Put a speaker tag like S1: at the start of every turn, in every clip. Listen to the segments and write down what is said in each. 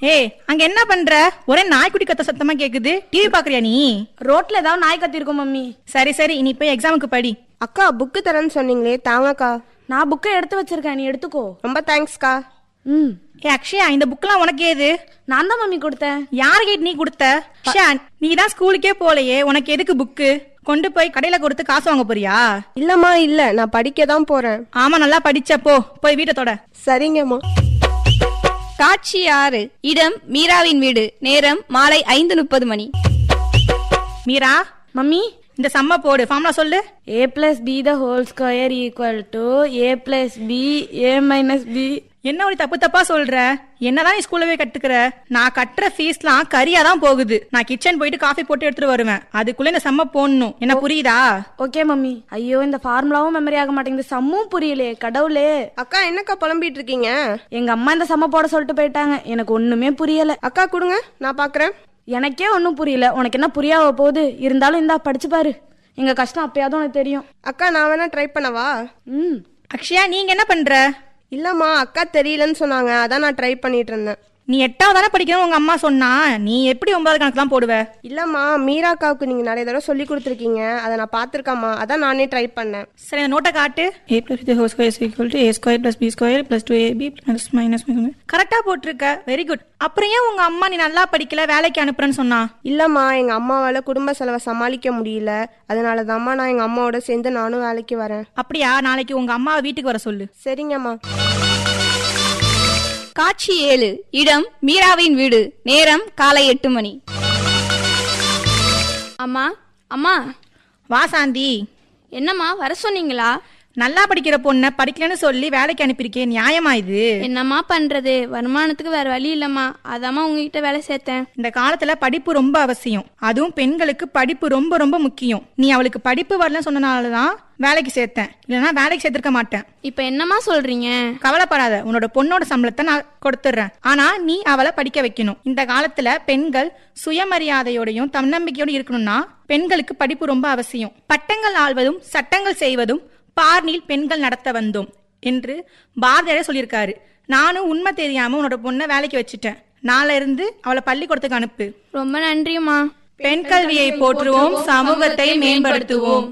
S1: ஏய், அங்க என்ன பண்ற? ஒரே நாய்க்குட்டி கத்த சத்தமா கேக்குது. டிவி பாக்குறியா நீ?
S2: ரோட்ல ஏதாவது நாய் கத்திருக்கோம் மம்மி.
S1: சரி சரி, இனி போய் எக்ஸாமுக்கு படி.
S3: அக்கா புக்கு தரேன்னு சொன்னீங்களே, தாங்கக்கா.
S2: நான் புக்கை எடுத்து வச்சிருக்கேன், நீ எடுத்துக்கோ.
S3: ரொம்ப தேங்க்ஸ்க்கா.
S1: ஏ அக்ஷயா, இந்த புக்லாம் உனக்கு ஏது?
S2: நான் தான் மம்மி கொடுத்தேன்.
S1: யார் கேட்டு நீ கொடுத்த? அக்ஷயா, நீ தான் ஸ்கூலுக்கே போலையே, உனக்கு எதுக்கு புக்கு? கொண்டு போய் கடையில கொடுத்து காசு வாங்க போறியா?
S3: இல்லம்மா, இல்ல, நான் படிக்க தான் போறேன்.
S1: ஆமா, நல்லா படிச்சப்போ போய் வீட்டை தொட.
S3: சரிங்கம்மா.
S4: காட்சி 6. இடம் மீராவின் வீடு. நேரம் மாலை 5:30 மணி.
S1: மீரா,
S2: மம்மி,
S1: இந்த சம்ம போடு. ஃபார்முலா சொல்லு.
S2: a+b² = a+b(a-b).
S1: என்ன ஒரு தப்பு தப்பா சொல்ற? என்னதான் நீ ஸ்கூல்லவே கட்டுக்கிற? நான் கட்டுற ஃபீஸ்லாம் கரியா தான் போகுது. நான் கிச்சன் போயிட்டு காஃபி போட்டு எடுத்துட்டு வருவேன். அதுக்குள்ள இந்த சம்ம போடணும். என்ன புரியுதா?
S2: Okay mummy. ஐயோ, இந்த ஃபார்முலாவும் மெமரி ஆக மாட்டேங்குது. சம்மும் புரியலையே, கடவுளே.
S3: அக்கா, என்னக்கா புலம்பிட்டு இருக்கீங்க?
S2: எங்க அம்மா இந்த சம்ம போட சொல்லிட்டு போயிட்டாங்க. எனக்கு ஒண்ணுமே புரியல.
S3: அக்கா கொடுங்க, நான் பாக்குறேன்.
S2: எனக்கே ஒன்னும் புரியல. உனக்கு என்ன புரியாவ போகுது? இருந்தாலும் இந்தா படிச்சு பாரு. எங்க கஷ்டம் அப்பயாவது உனக்கு தெரியும்.
S3: அக்கா, நான் வேணா ட்ரை பண்ணவா?
S1: அக்ஷயா, நீங்க என்ன பண்ற?
S3: இல்லம்மா, அக்கா தெரியலன்னு சொன்னாங்க, அதான் நான் ட்ரை பண்ணிட்டு இருந்தேன்.
S1: நீ 8வது தானே படிக்கணும் உங்க அம்மா சொன்னா. நீ எப்படி 9வது கணக்குலாம் போடுவ?
S3: இல்லம்மா, மீராக்காவுக்கு நீங்க நிறைய தடவை சொல்லி கொடுத்துருக்கீங்க, அதை நான் பாத்திருக்காமா, அதான் நானே ட்ரை பண்ணேன்.
S1: சரி, அந்த நோட்டை காட்டு. a+b² கரெக்டா போட்டிருக்க. Very good. அப்புறம் ஏன் உங்க அம்மா நீ நல்லா படிக்கல, வேலைக்கு அனுப்புறேன்னு சொன்னா?
S3: இல்லம்மா, எங்க அம்மாவால குடும்ப செலவை சமாளிக்க முடியல, அதனாலதாம்மா நான் எங்க அம்மாவோட சேர்ந்து நானும் வேலைக்கு வரேன்.
S1: அப்படியா? நாளைக்கு உங்க அம்மாவை வீட்டுக்கு வர சொல்லு.
S3: சரிங்கம்மா.
S4: காட்சி 7. இடம் மீராவின் வீடு. நேரம் காலை 8 மணி. அம்மா, அம்மா.
S1: வாசாந்தி.
S4: என்னம்மா, வர சொன்னீங்களா?
S1: நல்லா படிக்கிற பொண்ண படிக்கலன்னு சொல்லி வேலைக்கு அனுப்பியிருக்கேன். நியாயமா இது?
S4: என்னம்மா பண்றது, வருமானத்துக்கு வேற வழி இல்லம்மா, அதாம்மா உங்ககிட்ட வேலை சேர்த்தேன்.
S1: இந்த காலத்துல படிப்பு ரொம்ப அவசியம். அதுவும் பெண்களுக்கு படிப்பு ரொம்ப ரொம்ப முக்கியம். நீ அவளுக்கு படிப்பு வரலன்னு சொன்னனாலதான் வேலைக்கு சேர்த்தேன். இல்லைன்னா வேலைக்கு சேர்த்திருக்க மாட்டேன்.
S4: இப்ப என்னம்மா சொல்றீங்க?
S1: கவலைப்படாத, உன்னோட பொண்ணோட சம்பளத்தை நான் கொடுத்துட்றேன். ஆனா நீ அவளை படிக்க வைக்கணும். இந்த காலத்துல பெண்கள் சுயமரியாதையோடையும் தன்னம்பிக்கையோடு இருக்கணும்னா பெண்களுக்கு படிப்பு ரொம்ப அவசியம். பட்டங்கள் ஆள்வதும் சட்டங்கள் செய்வதும் பார்னில் பெண்கள் நடத்த வந்தோம் என்று பாரதியார் சொல்லியிருக்காரு. நானும் உண்மை தெரியாம உன்னோட பொண்ணை வேலைக்கு வச்சுட்டேன். நாளை இருந்து அவளை பள்ளிக்கூடத்துக்கு அனுப்பு.
S4: ரொம்ப நன்றிம்மா.
S1: பெண் கல்வியை போற்றுவோம், சமூகத்தை மேம்படுத்துவோம்.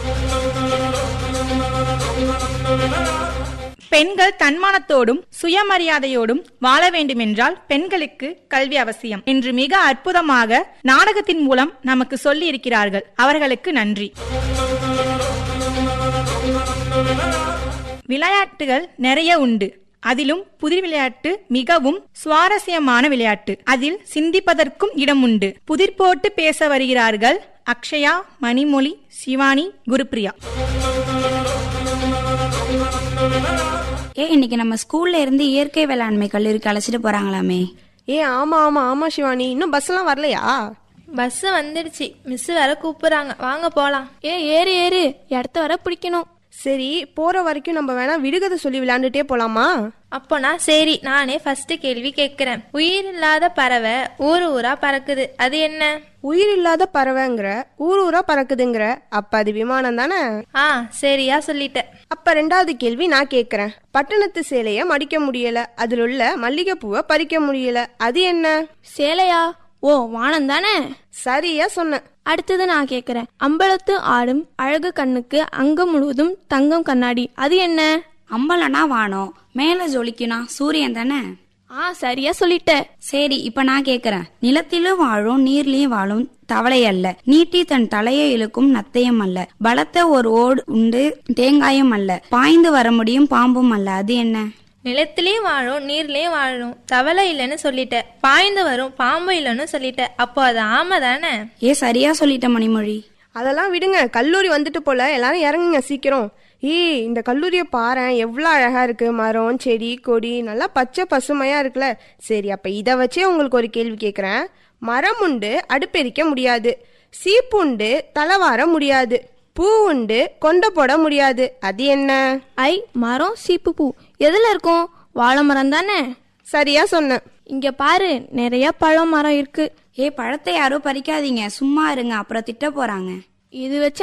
S1: பெண்கள் தன்மானத்தோடும் சுயமரியாதையோடும் வாழ வேண்டுமென்றால் பெண்களுக்கு கல்வி அவசியம் என்று மிக அற்புதமாக நாடகத்தின் மூலம் நமக்கு சொல்லி இருக்கிறார்கள். அவர்களுக்கு நன்றி. விளையாட்டுகள் நிறைய உண்டு. அதிலும் புதிர் விளையாட்டு மிகவும் சுவாரஸ்யமான விளையாட்டு. அதில் சிந்திப்பதற்கும் இடம் உண்டு. புதிர் போட்டு பேச வருகிறார்கள் அக்ஷயா, மணிமொழி, சிவானி, குருப்பிரியா.
S5: இன்னைக்கு நம்ம ஸ்கூல்ல இருந்து இயற்கை வேளாண்மை கல்லூரிக்கு அழைச்சிட்டு போறாங்களாமே.
S3: ஆமா ஆமா ஆமா சிவானி, இன்னும் பஸ் எல்லாம் வரலையா?
S6: பஸ் வந்துடுச்சு, மிஸ் வேற கூப்பிடுறாங்க, வாங்க போலாம்.
S4: ஏறு ஏறு, இடத்த வர பிடிக்கணும்.
S3: சரி, போற வரைக்கும் நம்ம வேணா விடுகதை சொல்லி விளையாண்டுட்டே போலாமா?
S6: அப்போனா சரி, நானே ஃபர்ஸ்ட் கேள்வி கேட்கிறேன். உயிர் இல்லாத பறவை ஊர் ஊரா பறக்குது, அது என்ன?
S3: உயிர் இல்லாத பறவைங்கிற, ஊர் ஊரா பறக்குதுங்கிற, அப்ப அது விமானம் தானே?
S6: சரியா சொல்லிட்ட.
S3: அப்ப 2வது கேள்வி நான் கேக்குறேன். பட்டணத்து சேலைய மடிக்க முடியல, அதுல உள்ள மல்லிகை பூவை பறிக்க முடியல, அது என்ன?
S4: சேலையா? ஓ, வானம் தானே.
S3: சரியா சொன்ன.
S4: அடுத்தது நான் கேக்குறேன். அம்பலத்து ஆடும் அழகு கண்ணுக்கு அங்கம் முழுவதும் தங்கம் கண்ணாடி, அது என்ன?
S5: அம்பலனா வானம், மேல ஜொலிக்குனா சூரியன் தானே.
S4: சரியா சொல்லிட்ட.
S5: சரி, இப்ப நான் கேக்குறேன். நிலத்திலும் வாழும் நீர்லயும் வாழும் தவளை அல்ல, நீட்டி தன் தலையை இழுக்கும் நத்தையும் அல்ல, பலத்த ஒரு ஓடு உண்டு தேங்காயும் அல்ல, பாய்ந்து வர முடியும் பாம்பும் அல்ல, அது என்ன?
S6: நிலத்திலயும் வாழும் நீர்லயும் வாழும் தவளை இல்லைன்னு சொல்லிட்ட, பாய்ந்து வரும் பாம்பு இல்லைன்னு சொல்லிட்ட, அப்போ அது ஆமை தானே?
S5: சரியா சொல்லிட்ட மணிமொழி.
S3: அதெல்லாம் விடுங்க, கல்லூரி வந்துட்டு போல, எல்லாரும் இறங்குங்க சீக்கிரம். இந்த கல்லூரிய பாறேன், எவ்வளவு அழகா இருக்கு. மரம், செடி, கொடி நல்லா பச்சை பசுமையா இருக்குல்ல. சரி, அப்ப இத வச்சே உங்களுக்கு ஒரு கேள்வி கேக்குறேன். மரம் உண்டு அடுப்பெரிக்க முடியாது, சீப்பு உண்டு தலைவார முடியாது, பூ உண்டு கொண்ட போட முடியாது, அது என்ன?
S4: மரம், சீப்பு, பூ எதுல இருக்கும்? வாழை மரம் தானே.
S3: சரியா சொன்ன.
S4: இங்க பாரு, நிறைய பழம் மரம் இருக்கு.
S5: பழத்தை யாரும் பறிக்காதீங்க, சும்மா இருங்க, அப்புறம் திட்ட போறாங்க.
S4: இது வச்சு